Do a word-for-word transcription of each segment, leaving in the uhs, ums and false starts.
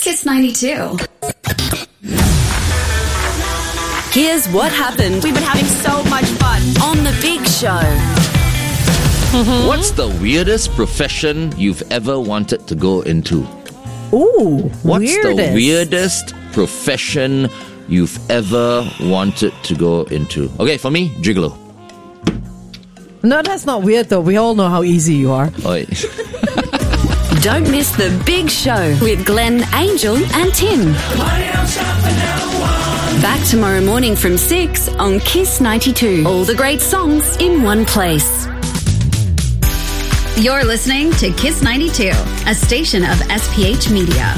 Kiss ninety-two. Here's what happened. We've been having so much fun on The Big Show. Mm-hmm. What's the weirdest profession you've ever wanted to go into? Ooh, What's weirdest. the weirdest profession you've ever wanted to go into? Okay, for me, gigolo. No, that's not weird though. We all know how easy you are. Oi. Don't miss The Big Show with Glenn, Angel and Tim. Back tomorrow morning from six on Kiss ninety-two. All the great songs in one place. You're listening to Kiss ninety-two, a station of S P H Media.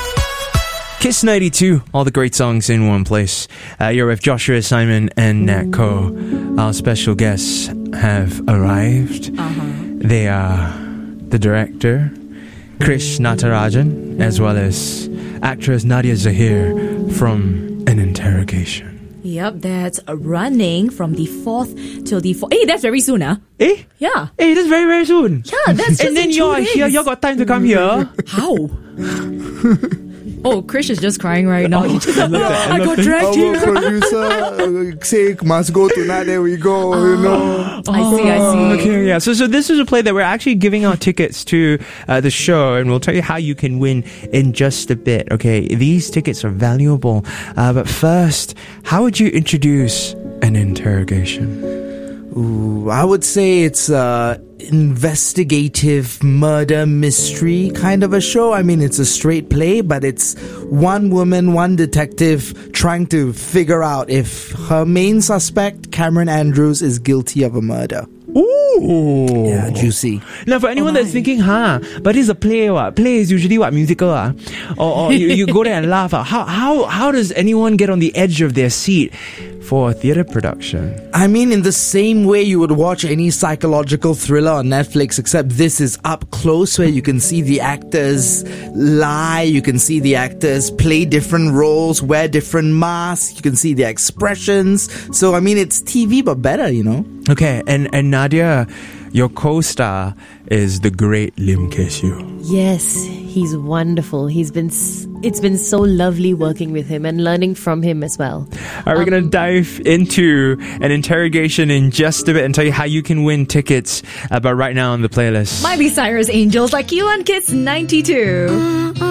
Kiss ninety-two, all the great songs in one place. Uh, you're with Joshua, Simon and Nat Ko. Our special guests have arrived. uh-huh. They are the director, Krish Natarajan, as well as actress Nadia Zahir from An Interrogation. Yep, that's running from the fourth till the fourth. Hey, that's very soon, huh? Eh? Yeah. Hey, that's very, very soon. Yeah, that's just And then in two you're days. here, you got time to come here. How? Oh, Krish is just crying right now. Oh, I got dragged here. Our producer say must go tonight. There we go. You know. I see, I see. Okay, yeah. So, so this is a play that we're actually giving out tickets to uh, the show, and we'll tell you how you can win in just a bit. Okay, these tickets are valuable, uh, but first, how would you introduce An Interrogation? Ooh, I would say it's a investigative murder mystery kind of a show. I mean, it's a straight play, but it's one woman, one detective trying to figure out if her main suspect, Cameron Andrews, is guilty of a murder. Ooh. Yeah, juicy. Now, for anyone Oh that's thinking, huh, but it's a play, what? Play is usually what? Musical, ah? Or, or you, you go there and laugh. Ah? How, how, how does anyone get on the edge of their seat for a theatre production? I mean, in the same way you would watch any psychological thriller on Netflix, except this is up close where you can see the actors lie, you can see the actors play different roles, wear different masks, you can see their expressions. So, I mean, it's T V, but better, you know? Okay, and, and Nadia, your co-star is the great Lim Kesiu. Yes, he's wonderful. He's been. S- it's been so lovely working with him and learning from him as well. All right, we're going to dive into An Interrogation in just a bit and tell you how you can win tickets. Uh, but right now on the playlist, Miley Cyrus Angels like you on Kiss ninety-two.